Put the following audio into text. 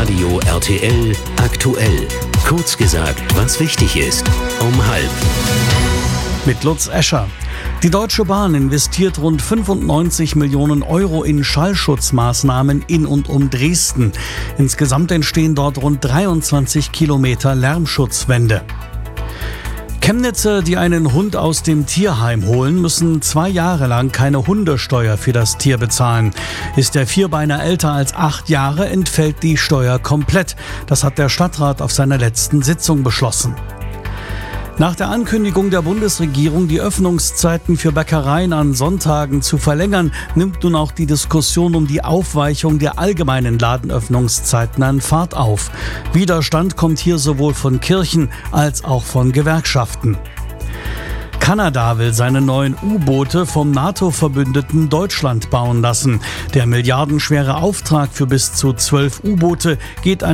Radio RTL aktuell. Kurz gesagt, was wichtig ist. Um 12:30. Mit Lutz Escher. Die Deutsche Bahn investiert rund 95 Millionen Euro in Schallschutzmaßnahmen in und um Dresden. Insgesamt entstehen dort rund 23 Kilometer Lärmschutzwände. Chemnitzer, die einen Hund aus dem Tierheim holen, müssen 2 Jahre lang keine Hundesteuer für das Tier bezahlen. Ist der Vierbeiner älter als 8 Jahre, entfällt die Steuer komplett. Das hat der Stadtrat auf seiner letzten Sitzung beschlossen. Nach der Ankündigung der Bundesregierung, die Öffnungszeiten für Bäckereien an Sonntagen zu verlängern, nimmt nun auch die Diskussion um die Aufweichung der allgemeinen Ladenöffnungszeiten an Fahrt auf. Widerstand kommt hier sowohl von Kirchen als auch von Gewerkschaften. Kanada will seine neuen U-Boote vom NATO-Verbündeten Deutschland bauen lassen. Der milliardenschwere Auftrag für bis zu 12 U-Boote geht